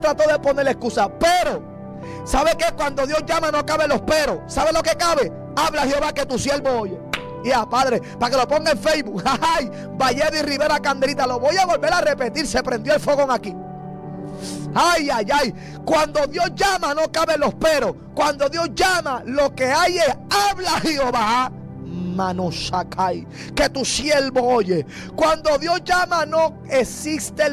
trató de ponerle excusa, pero ¿sabe qué? Cuando Dios llama no cabe los peros. ¿Sabe lo que cabe? Habla Jehová que tu siervo oye. Ya, Padre, para que lo ponga en Facebook. Ay, Valledo y Rivera Candelita. Lo voy a volver a repetir. Se prendió el fogón aquí. Ay, ay, ay. Cuando Dios llama no cabe los peros. Cuando Dios llama, lo que hay es habla Jehová. Mano Shakai, que tu siervo oye. Cuando Dios llama no existe el